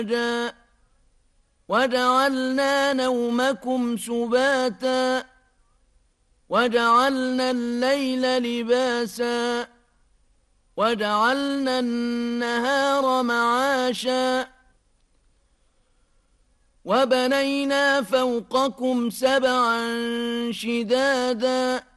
مَخْرَجًا وَجَعَلْنَا نَوْمَكُمْ سُبَاتًا وَجَعَلْنَا اللَّيْلَ لِبَاسًا وَجَعَلْنَا النَّهَارَ مَعَاشًا وَبَنَيْنَا فَوْقَكُمْ سَبْعًا شِدَادًا